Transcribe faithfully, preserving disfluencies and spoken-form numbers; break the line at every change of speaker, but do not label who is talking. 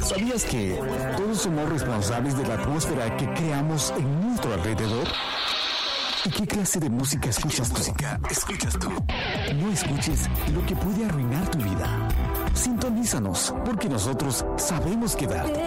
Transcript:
¿Sabías que todos somos responsables de la atmósfera que creamos en nuestro alrededor? ¿Y qué clase de música escuchas tú? Música escuchas tú. No escuches lo que puede arruinar tu vida. Sintonízanos, porque nosotros sabemos quedarte.